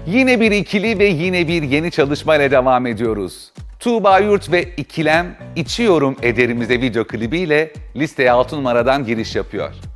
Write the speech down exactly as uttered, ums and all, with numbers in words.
Yine bir ikili ve yine bir yeni çalışmayla devam ediyoruz. Tuğba Yurt ve İkilem, İçiyorum Ederimiz'e video klibiyle listeye altı numaradan giriş yapıyor.